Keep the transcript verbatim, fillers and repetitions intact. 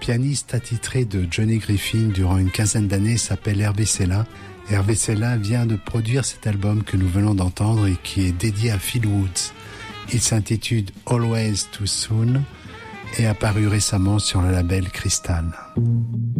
pianiste attitré de Johnny Griffin durant une quinzaine d'années s'appelle Hervé Sella. Hervé Sella vient de produire cet album que nous venons d'entendre et qui est dédié à Phil Woods. Il s'intitule Always Too Soon et apparu récemment sur le label Crystal.